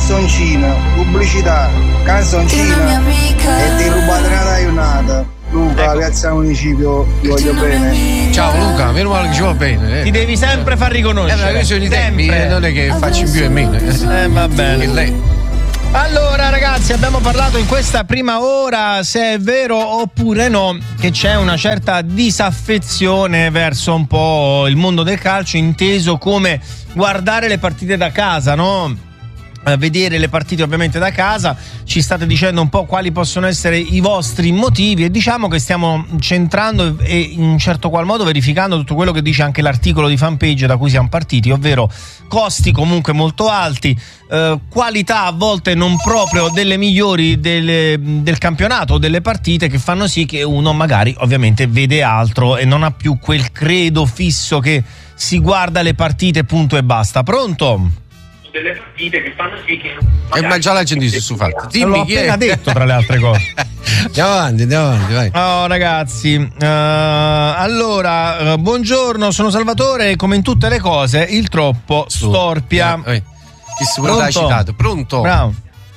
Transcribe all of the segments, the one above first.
canzoncina, pubblicità, canzoncina e ti rubate una taionata. Luca, ecco. Piazza Municipio, ti voglio bene. Ciao Luca, meno male che ci va bene. Ti devi sempre far riconoscere. Questi sono i tempi, non è che faccio in più e meno. Va bene. Allora ragazzi, abbiamo parlato in questa prima ora se è vero oppure no che c'è una certa disaffezione verso un po' il mondo del calcio, inteso come guardare le partite da casa, no? Vedere le partite ovviamente da casa. Ci state dicendo un po' quali possono essere i vostri motivi e diciamo che stiamo centrando e in un certo qual modo verificando tutto quello che dice anche l'articolo di Fanpage da cui siamo partiti, ovvero costi comunque molto alti, qualità a volte non proprio delle migliori del campionato o delle partite, che fanno sì che uno magari ovviamente vede altro e non ha più quel credo fisso che si guarda le partite punto e basta. Pronto? Delle partite che fanno sì che ma già la gente si è stufata. L'ho appena detto tra le altre cose. Andiamo avanti, vai. Oh ragazzi, allora buongiorno, sono Salvatore e come in tutte le cose il troppo storpia. Citato. Pronto? Bravo.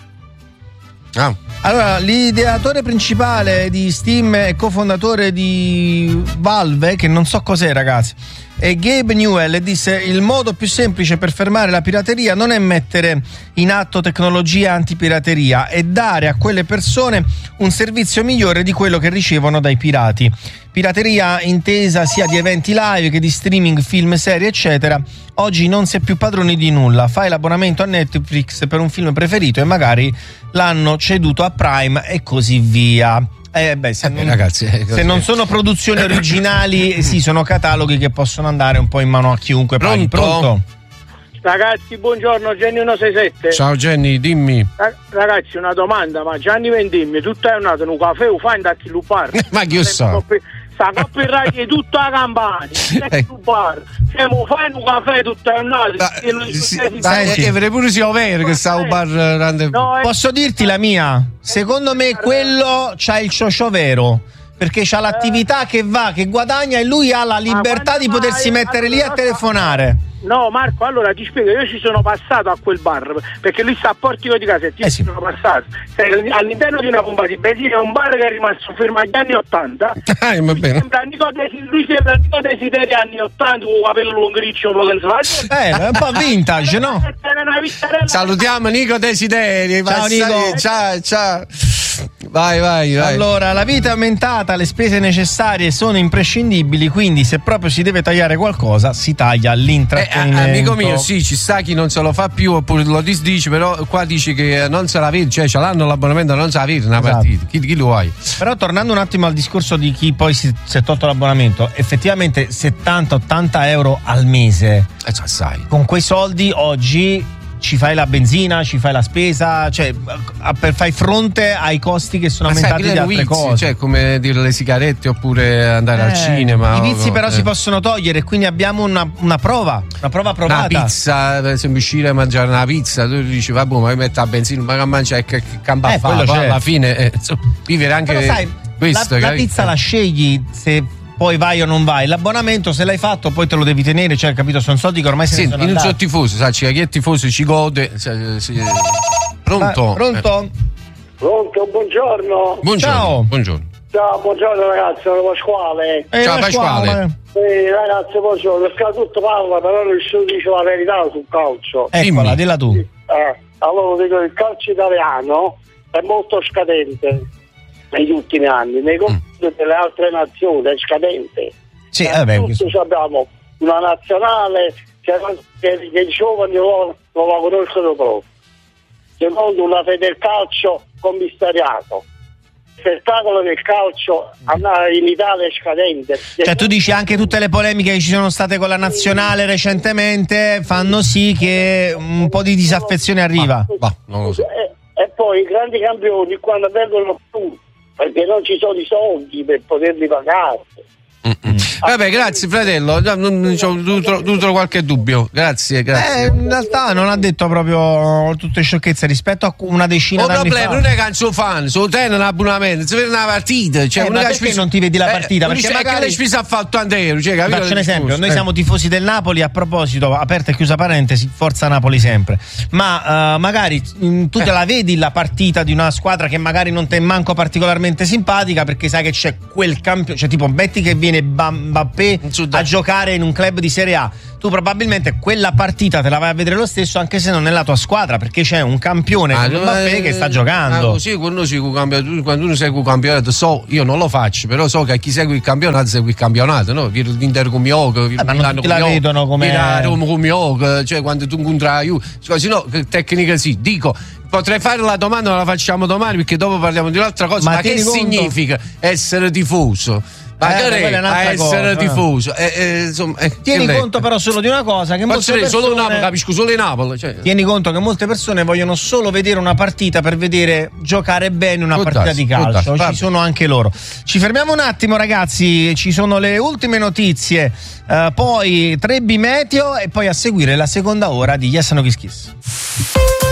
Ah. Allora, l'ideatore principale di Steam e cofondatore di Valve, che non so cos'è ragazzi, e Gabe Newell, disse: il modo più semplice per fermare la pirateria non è mettere in atto tecnologia antipirateria, è dare a quelle persone un servizio migliore di quello che ricevono dai pirati. Pirateria intesa sia di eventi live che di streaming, film, serie eccetera. Oggi non si è più padroni di nulla, fai l'abbonamento a Netflix per un film preferito e magari l'hanno ceduto a Prime e così via. Ragazzi, se non sono produzioni originali, sì, sono cataloghi che possono andare un po' in mano a chiunque. Pronto? Ragazzi, buongiorno, Jenny 167. Ciao Jenny, dimmi. Ragazzi, una domanda, ma Gianni Vendimmi, tu hai nato un caffè o fai andare a bar? Ma che io so? Sta copyright è tutta la campagna, bar. Siamo fai un caffè tutto andato. Avrei pure sia vero che sta un bar. Posso dirti la mia? Secondo me quello c'ha il ciociò vero, perché c'ha l'attività che va, che guadagna e lui ha la libertà di potersi mettere lì a telefonare. No Marco, allora ti spiego, io ci sono passato a quel bar perché lui sta a Portico di Casa e ci sono passato. All'interno di una pompa di benzina, è un bar che è rimasto fermo agli anni 80. Va bene. Lui sembra Nico Desideri anni 80 con capello lungriccio, un po' vintage, no? Salutiamo Nico Desideri. Ciao Nico. Ciao. Vai. Allora, la vita è aumentata, le spese necessarie sono imprescindibili, quindi se proprio si deve tagliare qualcosa, si taglia l'intrattenimento. Amico mio, sì, ci sta chi non se lo fa più oppure lo disdice, però qua dici che non se la vede, cioè ce l'hanno l'abbonamento, non se la vede una partita. Chi lo hai? Però tornando un attimo al discorso di chi poi si è tolto l'abbonamento, effettivamente 70-80 euro al mese, con quei soldi oggi ci fai la benzina, ci fai la spesa, cioè fai fronte ai costi che sono aumentati di altre cose. Cioè come dire le sigarette oppure andare al cinema. I vizi però si possono togliere, quindi abbiamo una prova provata. Una pizza, per esempio uscire a mangiare una pizza, tu dici vabbè ma metto la benzina, ma mangiare che campa fa, alla fine vivere anche però sai, questo. La pizza la scegli se poi vai o non vai, l'abbonamento se l'hai fatto poi te lo devi tenere, cioè capito, sono soldi che ormai se ne sono andati. Io non sono tifoso, sai, chi è tifoso ci gode. Pronto? Pronto, buongiorno. Ciao, buongiorno ragazzi, sono Pasquale. Ciao Pasquale. Ragazzi, buongiorno, perché tutto parla, però nessuno dice la verità sul calcio. Eccola, dilla tu. Allora dico, il calcio italiano è molto scadente negli ultimi anni, nei confronti delle altre nazioni è scadente. Sì, tutti abbiamo una nazionale che i giovani lo conoscono proprio. Secondo una Federcalcio commissariato, il spettacolo del calcio in Italia è scadente. Cioè tu dici anche tutte le polemiche che ci sono state con la nazionale recentemente fanno sì che un po' di disaffezione arriva. Non lo so. E poi i grandi campioni quando vengono più perché non ci sono i soldi per poterli pagare. Vabbè, grazie fratello, non c'ho qualche dubbio. Grazie. In realtà non ha detto proprio tutte sciocchezze rispetto a una decina d'anni fa. Il problema non è che non sono fan, sono te un abbonamento, si vede una partita. Cioè, ma perché non ti vedi la partita? Perché magari lei spesa a fare 80 euro. Cioè, faccio un esempio, noi siamo tifosi del Napoli, a proposito, aperta e chiusa parentesi, forza Napoli sempre. Ma magari tu te la vedi la partita di una squadra che magari non ti è manco particolarmente simpatica, perché sai che c'è quel campione, cioè tipo metti che viene Mbappé a giocare in un club di Serie A, tu probabilmente quella partita te la vai a vedere lo stesso anche se non è la tua squadra, perché c'è un campione come Mbappé che sta giocando. Così quando uno segue il campionato, io non lo faccio, però so che chi segue il campionato segue il campionato, no? L'Inter come gioca, ma non tutti la vedono come Roma come gioca, cioè quando tu incontrai se no tecnica sì, dico. Potrei fare la domanda, ma la facciamo domani perché dopo parliamo di un'altra cosa. Ma che significa essere tifoso? Essere tifoso. Tieni conto però solo di una cosa, che molte persone, solo Napoli, capisco solo in Napoli. Tieni conto che molte persone vogliono solo vedere una partita per vedere giocare bene una partita di calcio. Ci sono anche loro. Ci fermiamo un attimo, ragazzi. Ci sono le ultime notizie. Poi Trebbi Meteo e poi a seguire la seconda ora di Yes No Kiss Kiss.